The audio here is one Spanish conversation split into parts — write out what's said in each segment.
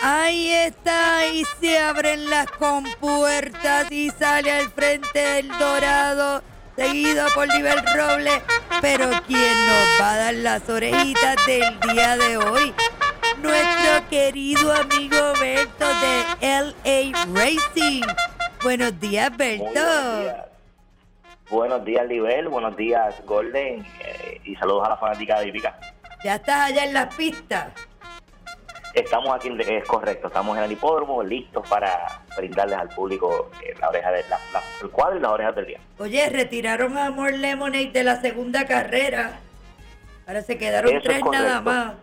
Ahí está, y se abren las compuertas y sale al frente el Dorado, seguido por Nivel Robles. Pero ¿quién nos va a dar las orejitas del día de hoy? Nuestro querido amigo Berto de LA Racing. Buenos días, Berto. Muy buenos días. Buenos días, Nivel. Buenos días, Golden. Y saludos a la fanática de Hípica. ¿Ya estás allá en las pistas? Estamos aquí, es correcto, estamos en el hipódromo, listos para brindarles al público la oreja de el cuadro y las orejas del día. Oye, retiraron a More Lemonade de la segunda carrera. Ahora se quedaron Eso 3 es correcto. nada más.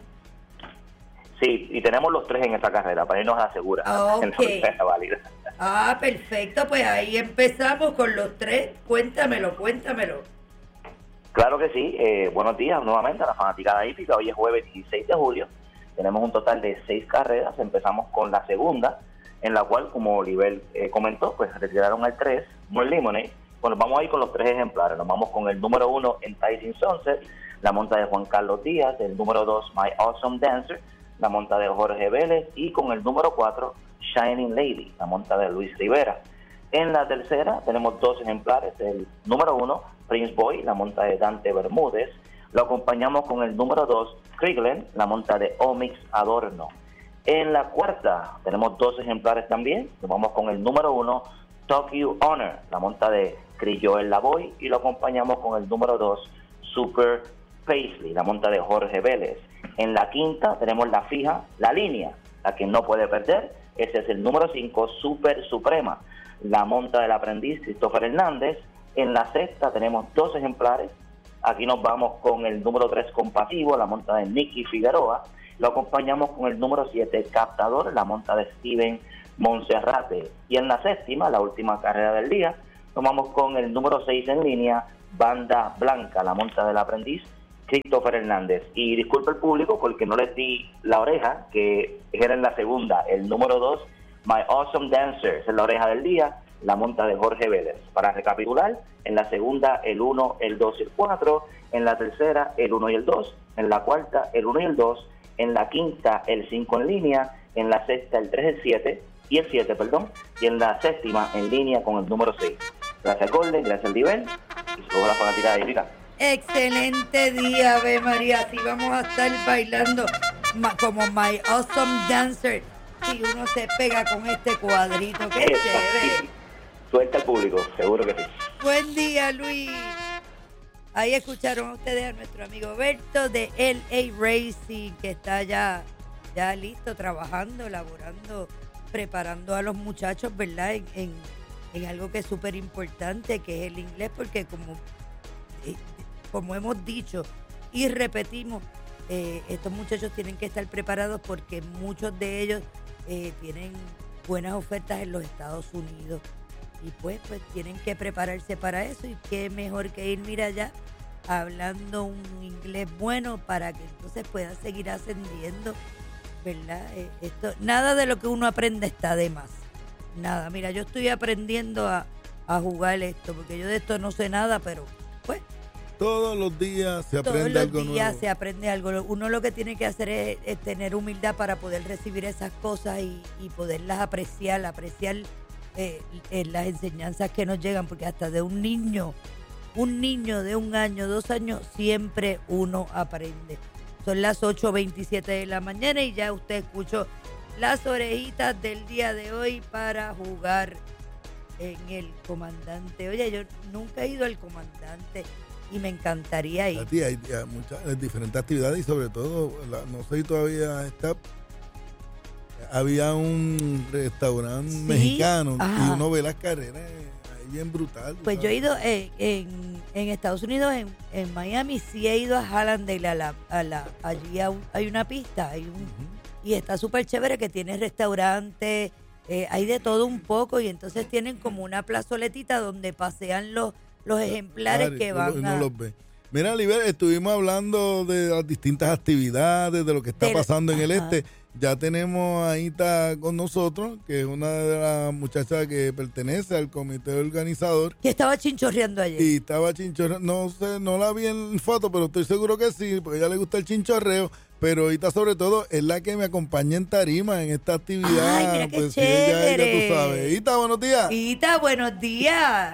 Sí, y tenemos los 3 en esta carrera, para irnos a la segura. Ok. Válida. Ah, perfecto, pues ahí empezamos con los 3. Cuéntamelo. Claro que sí. Buenos días nuevamente a la fanaticada hípica. Hoy es jueves 16 de julio. Tenemos un total de 6 carreras. Empezamos con la segunda, en la cual, como Oliver comentó, pues retiraron al 3, More Lemonade. Bueno, vamos a ir con los 3 ejemplares. Nos vamos con el número 1, Enticing Sunset, la monta de Juan Carlos Díaz, el número 2, My Awesome Dancer, la monta de Jorge Vélez, y con el número 4, Shining Lady, la monta de Luis Rivera. En la tercera tenemos 2 ejemplares, el número 1, Prince Boy, la monta de Dante Bermúdez. Lo acompañamos con el número 2, Kriglen, la monta de Omix Adorno. En la cuarta tenemos 2 ejemplares también. Nos vamos con el número 1, Tokyo Honor, la monta de Crilloel Lavoy. Y lo acompañamos con el número 2, Super Paisley, la monta de Jorge Vélez. En la quinta tenemos la fija, la línea, la que no puede perder. Ese es el número 5, Super Suprema, la monta del aprendiz Christopher Hernández. En la sexta tenemos 2 ejemplares. Aquí nos vamos con el número 3, Compasivo, la monta de Nicky Figueroa. Lo acompañamos con el número 7, Captador, la monta de Steven Monserrate. Y en la séptima, la última carrera del día, nos vamos con el número 6 en línea, Banda Blanca, la monta del aprendiz Christopher Hernández. Y disculpe el público porque no les di la oreja, que era en la segunda, el número 2, My Awesome Dancer, esa es la oreja del día, la monta de Jorge Vélez. Para recapitular, en la segunda el 1, el 2 y el 4, en la tercera el 1 y el 2, en la cuarta el 1 y el 2, en la quinta el 5 en línea, en la sexta el 3, el 7, y en la séptima en línea con el número 6. Gracias, Golden, gracias, Nivel, y saludos a la fanaticada de Hípica. Excelente día, Ave María. Así vamos a estar bailando como My Awesome Dancer. Si uno se pega con este cuadrito, qué chévere. Suelta al público, seguro que sí. Buen día, Luis. Ahí escucharon ustedes a nuestro amigo Berto de LA Racing, que está ya listo, trabajando, elaborando, preparando a los muchachos, ¿verdad? En algo que es súper importante, que es el inglés, porque como hemos dicho y repetimos, estos muchachos tienen que estar preparados porque muchos de ellos tienen buenas ofertas en los Estados Unidos. Y pues tienen que prepararse para eso, y qué mejor que ir, mira allá, hablando un inglés bueno para que entonces puedan seguir ascendiendo, ¿verdad? Nada de lo que uno aprende está de más. Nada, mira, yo estoy aprendiendo a jugar esto, porque yo de esto no sé nada, pero pues todos los días se aprende algo nuevo. Todos los días se aprende algo. Uno lo que tiene que hacer es tener humildad para poder recibir esas cosas y poderlas apreciar las enseñanzas que nos llegan, porque hasta de un niño de 1 año, 2 años, siempre uno aprende. Son las 8:27 de la mañana y ya usted escuchó las orejitas del día de hoy para jugar en el Comandante. Oye, yo nunca he ido al Comandante y me encantaría ir. Hay muchas diferentes actividades y sobre todo, no sé si todavía está. Había un restaurante mexicano y uno ve las carreras ahí bien brutal. Pues yo he ido en Estados Unidos, en Miami, sí he ido a Hallandale, allí hay una pista, y está súper chévere, que tiene restaurante, hay de todo un poco, y entonces tienen como una plazoletita donde pasean los ejemplares que van no los ve. Mira, Oliver, estuvimos hablando de las distintas actividades, de lo que está pasando en el este. Ya tenemos a Aita con nosotros, que es una de las muchachas que pertenece al comité organizador. Que estaba chinchorreando ayer. Y estaba chinchorreando, no sé, no la vi en foto, pero estoy seguro que sí, porque a ella le gusta el chinchorreo. Pero Aita, sobre todo, es la que me acompaña en tarima en esta actividad. Ay, mira qué pues chévere. ella, tú sabes. Aita, buenos días. Aita, buenos días.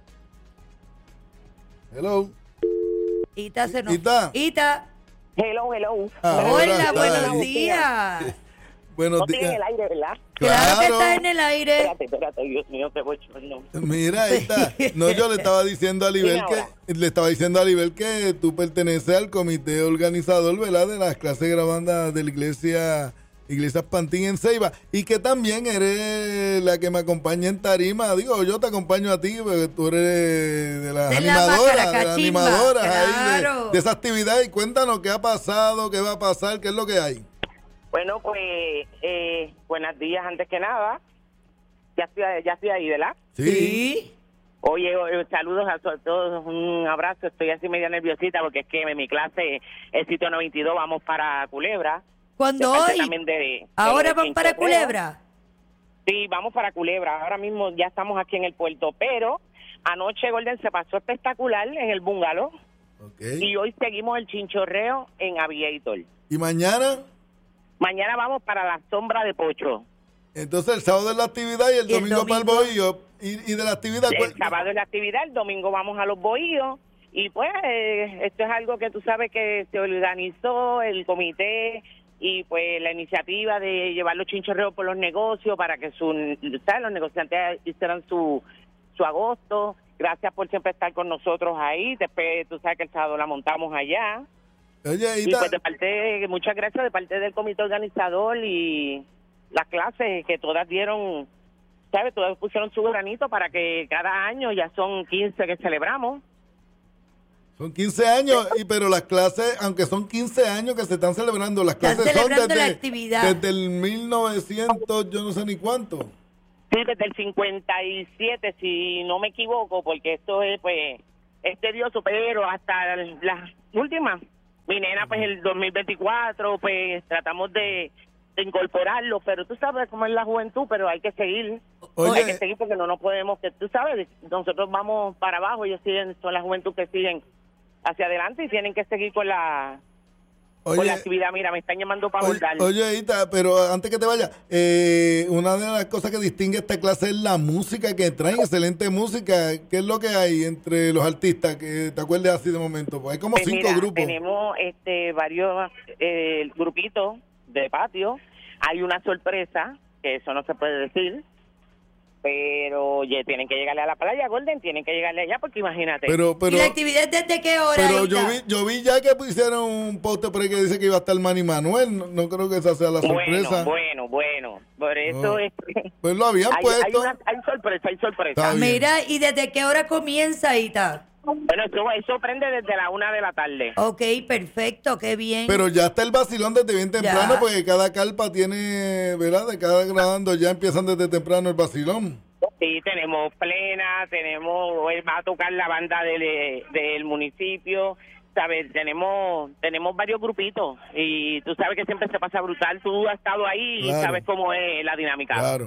Hello. Aita se nos... Aita. Aita. Hello. Hola, buenos días. Buenos días. No días. en el aire, ¿verdad? Claro que estás en el aire. Espérate, Dios mío, qué bochorno. Mira, ahí está. No, yo le estaba diciendo a Libel que tú perteneces al comité organizador, ¿verdad? De las clases grabandas de la Iglesia Pantín en Ceiba, y que también eres la que me acompaña en tarima. Digo, yo te acompaño a ti porque tú eres de las animadoras claro. ahí de esa actividad. Y cuéntanos qué ha pasado, qué va a pasar, qué es lo que hay. Bueno, pues, buenos días antes que nada. Ya estoy ahí, ¿verdad? Sí. Oye, saludos a todos, un abrazo. Estoy así media nerviosita porque es que en mi clase, el sitio 92, vamos para Culebra. ¿Cuándo hoy? ¿Ahora van para Culebra? Sí, vamos para Culebra. Ahora mismo ya estamos aquí en el puerto, pero anoche Golden se pasó espectacular en el bungalow. Okay. Y hoy seguimos el chinchorreo en Aviator. ¿Y mañana? Mañana vamos para la sombra de Pocho. Entonces el sábado es la actividad y el domingo para el bohío. Y de la actividad... El sábado es la actividad, el domingo vamos a los bohíos. Y pues esto es algo que tú sabes que se organizó el comité y pues la iniciativa de llevar los chinchorreos por los negocios para que los negociantes hicieran su agosto. Gracias por siempre estar con nosotros ahí. Después tú sabes que el sábado la montamos allá. Oye, y pues muchas gracias de parte del comité organizador y las clases que todas dieron, ¿sabes? Todas pusieron su granito para que cada año, ya son 15 que celebramos. Son 15 años, pero las clases, aunque son 15 años que se están celebrando, las clases son desde el 1900, yo no sé ni cuánto. Sí, desde el 57, si no me equivoco, porque esto es, pues, es tedioso, pero hasta las últimas. Mi nena, pues, el 2024, pues, tratamos de incorporarlo, pero tú sabes cómo es la juventud, pero hay que seguir. Oye, hay que seguir porque no podemos, que tú sabes, nosotros vamos para abajo, ellos siguen, son la juventud que siguen hacia adelante y tienen que seguir con la actividad. Mira, me están llamando para abordar. Oye, Ita, pero antes que te vaya, una de las cosas que distingue esta clase es la música que traen, excelente música. ¿Qué es lo que hay entre los artistas que te acuerdes así de momento? Pues hay como pues 5 grupos. Tenemos varios grupitos de patio. Hay una sorpresa, que eso no se puede decir, pero tienen que llegarle a la playa, Golden, tienen que llegarle allá, porque imagínate. Pero, ¿y la actividad desde qué hora? Pero yo vi ya que pusieron un poste por ahí que dice que iba a estar Manny Manuel. No creo que esa sea la sorpresa. Bueno. Por eso pues lo habían puesto. Hay sorpresa. Mira, ¿y desde qué hora comienza, Ita? Bueno, eso prende desde la 1 de la tarde. Ok, perfecto, qué bien. Pero ya está el vacilón desde bien temprano, porque cada carpa tiene, ¿verdad? De cada grabando ya empiezan desde temprano el vacilón. Sí, tenemos plena, va a tocar la banda del municipio, ¿sabes? Tenemos varios grupitos y tú sabes que siempre se pasa brutal. Tú has estado ahí y sabes cómo es la dinámica. Claro.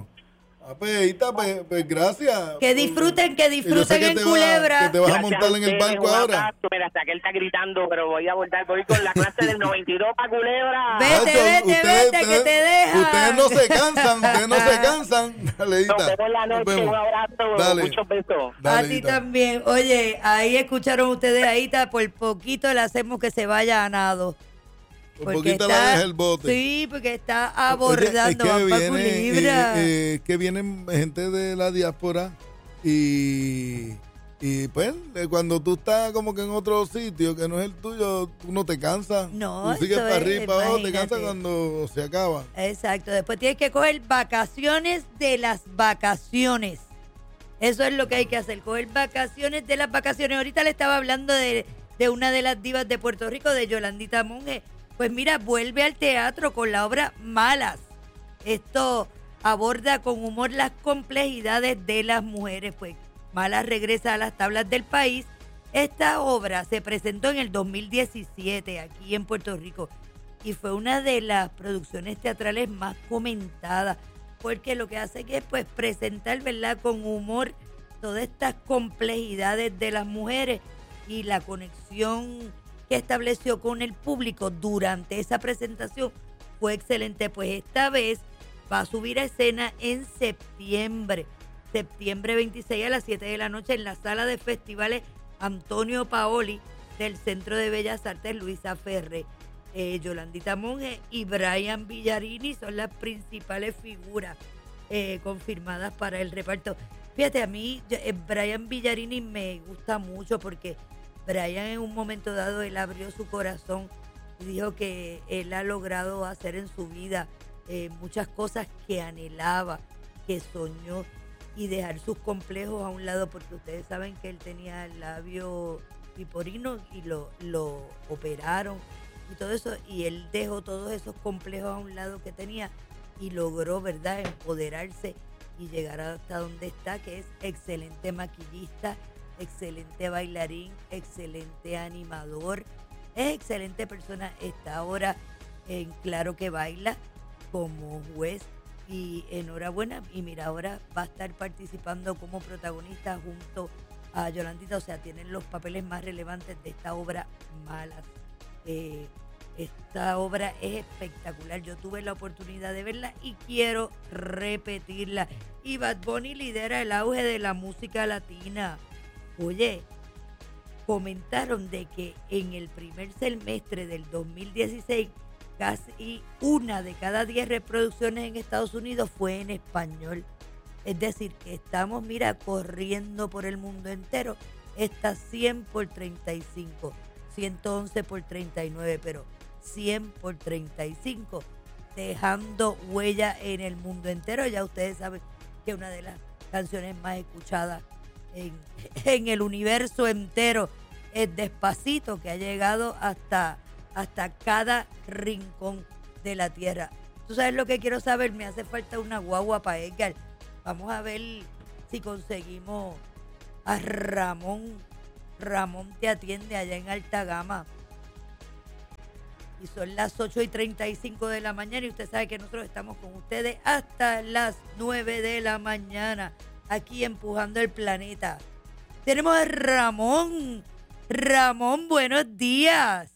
Pues gracias. Que disfruten en Culebra. Que te vas a montar en el barco ahora. Mira, hasta que él está gritando, pero voy con la clase del 92 para Culebra. Vete, que te dejan. Ustedes no se cansan. Dale, Ita. Nos vemos la noche, un abrazo, muchos besos. A ti también. Oye, ahí escucharon ustedes a Ita, por poquito le hacemos que se vaya a nado. Un poquito la deja el bote. Sí, porque está abordando. Es que vienen gente de la diáspora y pues cuando tú estás como que en otro sitio que no es el tuyo, tú no te cansas. No, tú sigues para arriba y para abajo, te cansas cuando se acaba. Exacto. Después tienes que coger vacaciones de las vacaciones. Eso es lo que hay que hacer, coger vacaciones de las vacaciones. Ahorita le estaba hablando de una de las divas de Puerto Rico, de Yolandita Monge. Pues mira, vuelve al teatro con la obra Malas. Esto aborda con humor las complejidades de las mujeres. Pues Malas regresa a las tablas del país Esta obra se presentó en el 2017 aquí en Puerto Rico y fue una de las producciones teatrales más comentadas, porque lo que hace es pues presentar, ¿verdad?, con humor todas estas complejidades de las mujeres y la conexión que estableció con el público durante esa presentación fue excelente. Pues esta vez va a subir a escena en septiembre 26 a las 7 de la noche en la sala de festivales Antonio Paoli del Centro de Bellas Artes Luisa Ferré. Yolandita Monge y Brian Villarini son las principales figuras confirmadas para el reparto. Fíjate, a mí Brian Villarini me gusta mucho porque Brian en un momento dado él abrió su corazón y dijo que él ha logrado hacer en su vida muchas cosas que anhelaba, que soñó, y dejar sus complejos a un lado, porque ustedes saben que él tenía el labio piporino y lo operaron y todo eso, y él dejó todos esos complejos a un lado que tenía y logró, ¿verdad?, empoderarse y llegar hasta donde está, que es excelente maquillista, excelente bailarín, excelente animador, es excelente persona. Está ahora en Claro que Baila como juez y enhorabuena. Y mira, ahora va a estar participando como protagonista junto a Yolandita, o sea, tienen los papeles más relevantes de esta obra Malas. Esta obra es espectacular, yo tuve la oportunidad de verla y quiero repetirla. Y Bad Bunny lidera el auge de la música latina. Oye, comentaron de que en el primer semestre del 2016 casi 1 de cada 10 reproducciones en Estados Unidos fue en español. Es decir, que estamos, mira, corriendo por el mundo entero. Está 100 por 35, 111 por 39, pero 100 por 35, dejando huella en el mundo entero. Ya ustedes saben que una de las canciones más escuchadas en el universo entero es Despacito, que ha llegado hasta cada rincón de la tierra. ¿Tú sabes lo que quiero saber? Me hace falta una guagua para Edgar. Vamos a ver si conseguimos a Ramón. Ramón te atiende allá en Alta Gama. Y son las 8:35 de la mañana y usted sabe que nosotros estamos con ustedes hasta las 9 de la mañana, aquí empujando el planeta. Tenemos a Ramón. Ramón, buenos días.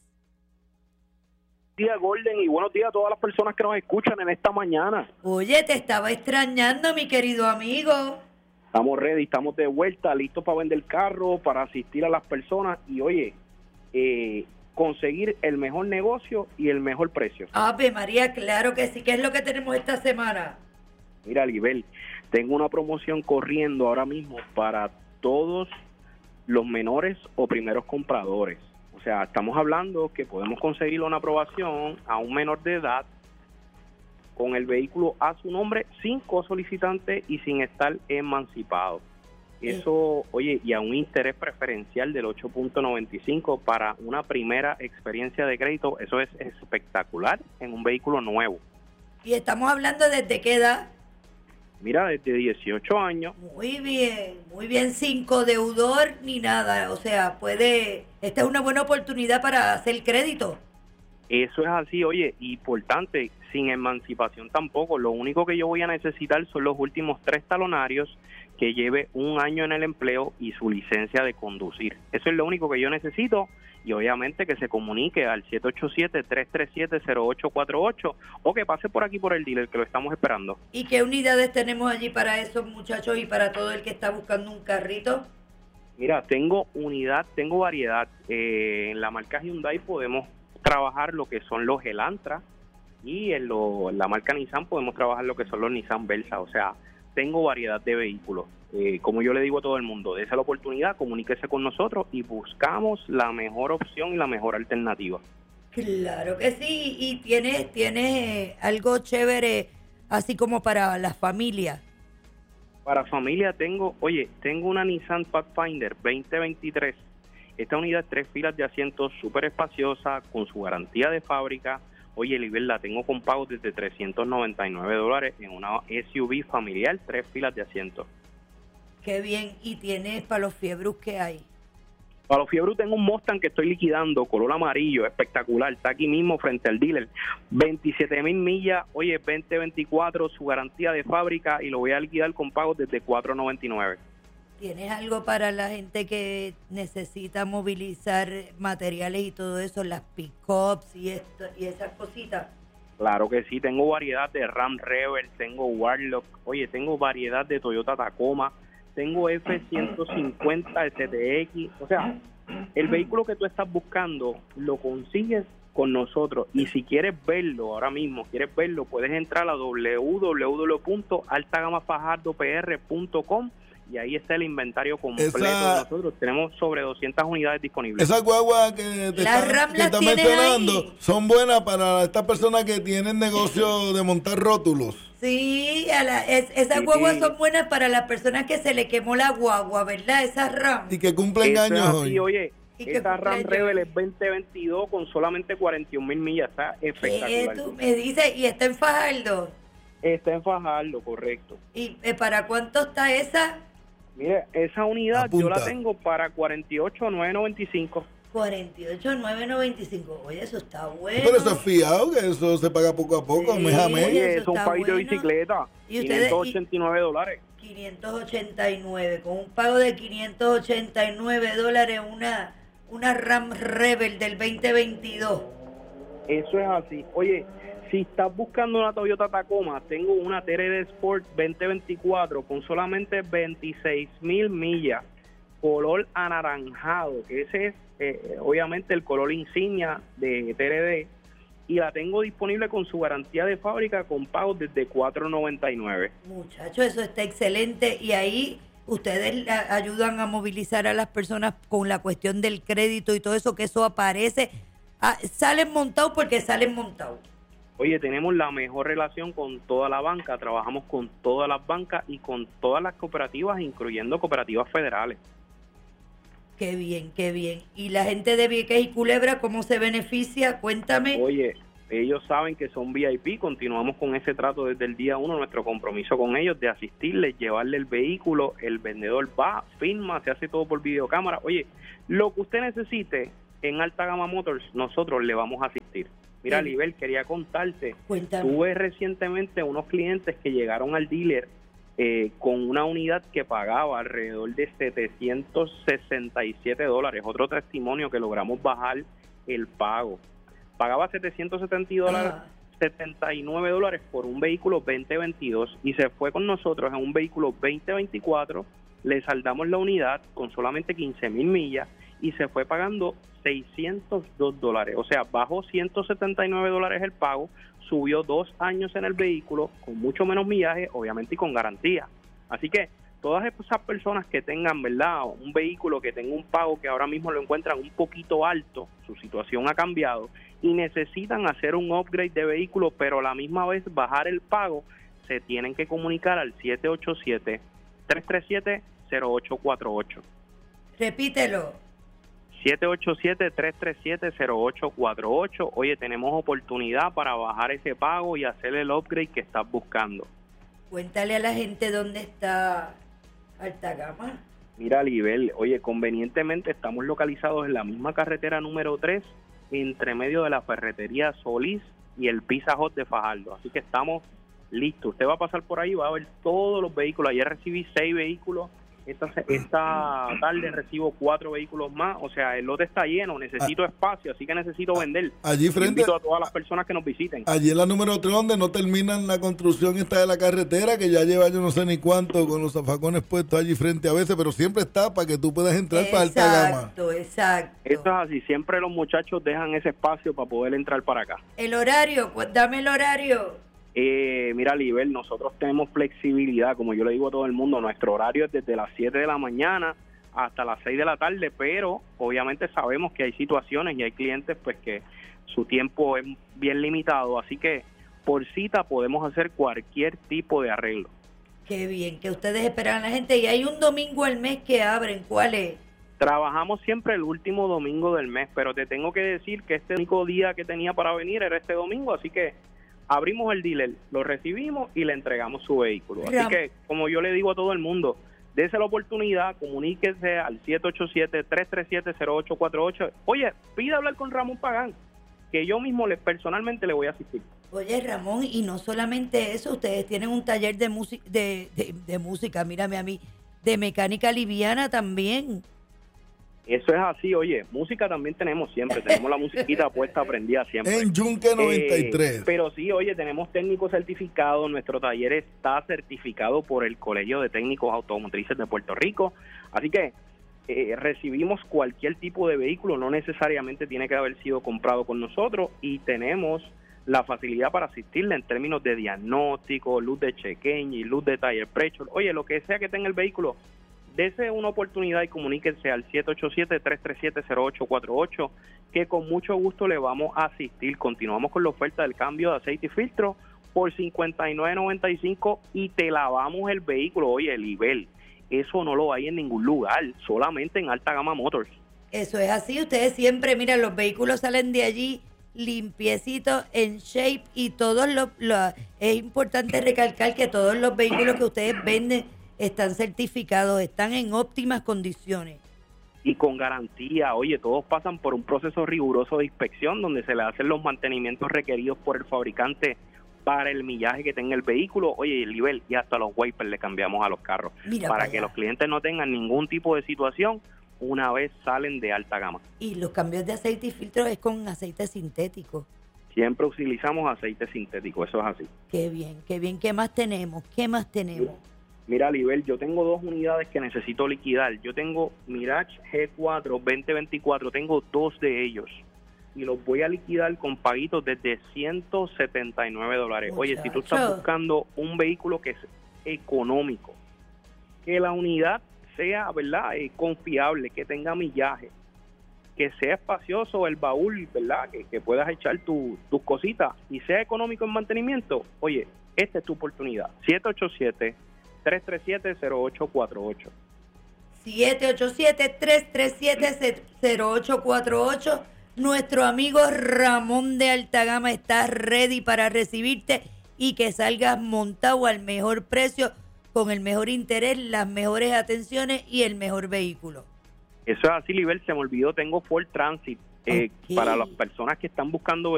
Buenos días, Golden, y buenos días a todas las personas que nos escuchan en esta mañana. Oye, te estaba extrañando, mi querido amigo. Estamos ready, estamos de vuelta, listos para vender carro, para asistir a las personas y, oye, conseguir el mejor negocio y el mejor precio. Ave María, claro que sí. ¿Qué es lo que tenemos esta semana? Mira, Libel, tengo una promoción corriendo ahora mismo para todos los menores o primeros compradores. O sea, estamos hablando que podemos conseguir una aprobación a un menor de edad con el vehículo a su nombre sin cosolicitante y sin estar emancipado. Eso, oye, y a un interés preferencial del 8.95 para una primera experiencia de crédito, eso es espectacular en un vehículo nuevo. ¿Y estamos hablando desde qué edad? Mira, desde 18 años. Muy bien, sin codeudor ni nada, o sea, esta es una buena oportunidad para hacer crédito. Eso es así, oye, importante, sin emancipación tampoco, lo único que yo voy a necesitar son los últimos 3 talonarios, que lleve 1 año en el empleo y su licencia de conducir. Eso es lo único que yo necesito y obviamente que se comunique al 787-337-0848 o que pase por aquí por el dealer que lo estamos esperando. ¿Y qué unidades tenemos allí para esos muchachos y para todo el que está buscando un carrito? Mira, tengo variedad. En la marca Hyundai podemos trabajar lo que son los Elantra y en la marca Nissan podemos trabajar lo que son los Nissan Versa, o sea, tengo variedad de vehículos. Como yo le digo a todo el mundo, dése la oportunidad, comuníquese con nosotros y buscamos la mejor opción y la mejor alternativa. Claro que sí, y tienes algo chévere así como para la familia. Para familia tengo una Nissan Pathfinder 2023. Esta unidad 3 filas de asientos súper espaciosa, con su garantía de fábrica. Oye, Libel, la tengo con pagos desde $399 en una SUV familiar, 3 filas de asientos. Qué bien. ¿Y tienes para los fiebrus que hay? Para los fiebros tengo un Mustang que estoy liquidando, color amarillo, espectacular, está aquí mismo frente al dealer, 27,000 millas, oye, 2024, su garantía de fábrica y lo voy a liquidar con pagos desde $499. ¿Tienes algo para la gente que necesita movilizar materiales y todo eso, las pick-ups y esas cositas? Claro que sí, tengo variedad de Ram Rebel, tengo Warlock, oye, tengo variedad de Toyota Tacoma, tengo F-150 STX, o sea, el vehículo que tú estás buscando lo consigues con nosotros, y si quieres verlo ahora mismo, puedes entrar a www.altagamafajardopr.com y ahí está el inventario completo de nosotros. Tenemos sobre 200 unidades disponibles. Esas guaguas que te están mencionando ahí son buenas para estas personas que tienen negocio de montar rótulos. Sí, esas guaguas son buenas para las personas que se le quemó la guagua, ¿verdad? Esas RAM. Y que cumplen años hoy. Oye, esta RAM Rebel es 2022 con solamente 41,000 millas. Está espectacular. ¿Qué tú me dices? ¿Y está en Fajardo? Está en Fajardo, correcto. ¿Y para cuánto está esa? Mire, esa unidad yo la tengo para 48,995. 48,995. Oye, eso está bueno. Pero eso es fiado, que eso se paga poco a poco, mes a mes. Oye, eso es un paguito de bicicleta. $589. 589, con un pago de $589, una Ram Rebel del 2022. Eso es así. Oye, si estás buscando una Toyota Tacoma, tengo una TRD Sport 2024 con solamente 26,000 millas, color anaranjado, que ese es obviamente el color insignia de TRD, y la tengo disponible con su garantía de fábrica con pagos desde $499. Muchachos, eso está excelente, y ahí ustedes ayudan a movilizar a las personas con la cuestión del crédito y todo eso, que eso aparece, salen montados porque salen montados. Oye, tenemos la mejor relación con toda la banca, trabajamos con todas las bancas y con todas las cooperativas, incluyendo cooperativas federales. Qué bien, qué bien. ¿Y la gente de Vieques y Culebra cómo se beneficia? Cuéntame. Oye, ellos saben que son VIP, continuamos con ese trato desde el día 1, nuestro compromiso con ellos de asistirles, llevarle el vehículo, el vendedor va, firma, se hace todo por videocámara. Oye, lo que usted necesite en Alta Gama Motors, nosotros le vamos a asistir. Mira, Libel, quería contarte, tuve recientemente unos clientes que llegaron al dealer con una unidad que pagaba alrededor de $767, otro testimonio que logramos bajar el pago. Pagaba $779 por un vehículo 2022 y se fue con nosotros en un vehículo 2024, le saldamos la unidad con solamente 15,000 millas y se fue pagando $602, o sea, bajó $179 el pago, subió 2 años en el vehículo con mucho menos millaje, obviamente, y con garantía. Así que todas esas personas que tengan, ¿verdad?, un vehículo que tenga un pago que ahora mismo lo encuentran un poquito alto, su situación ha cambiado y necesitan hacer un upgrade de vehículo, pero a la misma vez bajar el pago, se tienen que comunicar al 787-337-0848. Repítelo. 787-337-0848. Oye, tenemos oportunidad para bajar ese pago y hacer el upgrade que estás buscando. Cuéntale a la gente dónde está Alta Gama. Mira, Libel, oye, convenientemente estamos localizados en la misma carretera número 3, entre medio de la ferretería Solís y el Pizza Hut de Fajardo. Así que estamos listos. Usted va a pasar por ahí, va a ver todos los vehículos. Ayer recibí 6 vehículos. Esta tarde recibo 4 vehículos más, o sea, el lote está lleno, necesito espacio, así que necesito vender. Allí frente, invito a todas las personas que nos visiten. Allí en la número 3, donde no terminan la construcción esta de la carretera, que ya lleva yo no sé ni cuánto con los zafacones puestos allí frente a veces, pero siempre está para que tú puedas entrar para Alta Gama. Exacto, exacto. Esto es así, siempre los muchachos dejan ese espacio para poder entrar para acá. El horario, dame el horario. Mira, Libel, nosotros tenemos flexibilidad, como yo le digo a todo el mundo, nuestro horario es desde las 7 de la mañana hasta las 6 de la tarde, pero obviamente sabemos que hay situaciones y hay clientes pues que su tiempo es bien limitado, así que por cita podemos hacer cualquier tipo de arreglo. Qué bien, que ustedes esperan a la gente, y hay un domingo al mes que abren, ¿cuál es? Trabajamos siempre el último domingo del mes, pero te tengo que decir que este único día que tenía para venir era este domingo, así que abrimos el dealer, lo recibimos y le entregamos su vehículo. Así que, como yo le digo a todo el mundo, Dése la oportunidad, comuníquese al 787-337-0848. Oye, pida hablar con Ramón Pagán, que yo mismo personalmente le voy a asistir. Oye, Ramón, y no solamente eso, ustedes tienen un taller de música, de música, mírame a mí, de mecánica liviana también. Eso es así, oye, música también tenemos siempre, tenemos la musiquita puesta, prendida siempre. En Yunque 93. Pero sí, oye, tenemos técnicos certificados, nuestro taller está certificado por el Colegio de Técnicos Automotrices de Puerto Rico, así que recibimos cualquier tipo de vehículo, no necesariamente tiene que haber sido comprado con nosotros, y tenemos la facilidad para asistirle en términos de diagnóstico, luz de check-in y luz de tire pressure. Oye, lo que sea que tenga el vehículo, dese una oportunidad y comuníquense al 787-337-0848, que con mucho gusto le vamos a asistir. Continuamos con la oferta del cambio de aceite y filtro por $59.95 y te lavamos el vehículo. Oye, el nivel, eso no lo hay en ningún lugar, solamente en Alta Gama Motors. Eso es así, ustedes siempre, mira, los vehículos salen de allí limpiecitos, en shape, y todos es importante recalcar que todos los vehículos que ustedes venden están certificados, están en óptimas condiciones. Y con garantía. Oye, todos pasan por un proceso riguroso de inspección donde se le hacen los mantenimientos requeridos por el fabricante para el millaje que tenga el vehículo. Oye, el nivel, y hasta los wipers le cambiamos a los carros. Mira para que los clientes no tengan ningún tipo de situación una vez salen de alta gama. Y los cambios de aceite y filtro es con aceite sintético. Siempre utilizamos aceite sintético, eso es así. Qué bien, qué bien. ¿Qué más tenemos? ¿Qué más tenemos? Mira, Libel, yo tengo 2 unidades que necesito liquidar. Yo tengo Mirage G4 2024, tengo 2 de ellos. Y los voy a liquidar con paguitos desde $179. Oye, si tú estás buscando un vehículo que es económico, que la unidad sea, ¿verdad?, confiable, que tenga millaje, que sea espacioso el baúl, ¿verdad?, que puedas echar tus cositas y sea económico en mantenimiento, oye, esta es tu oportunidad. 787-337-0848. 787-337-0848. Nuestro amigo Ramón de Alta Gama está ready para recibirte y que salgas montado al mejor precio, con el mejor interés, las mejores atenciones y el mejor vehículo. Eso es así, Libel, se me olvidó, tengo Ford Transit. Para las personas que están buscando